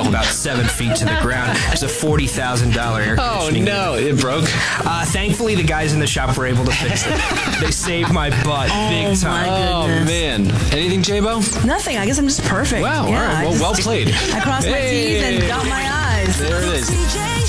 down. about 7 feet to the ground. It's a $40,000 air Oh, conditioning. no. It broke? Thankfully, the guys in the shop were able to fix it. They saved my butt big time. Oh, man. Anything, J-Bo? Nothing. I guess I'm just perfect. Wow. Yeah, all right. Well played. I cross my T's and dot my I's. There it is.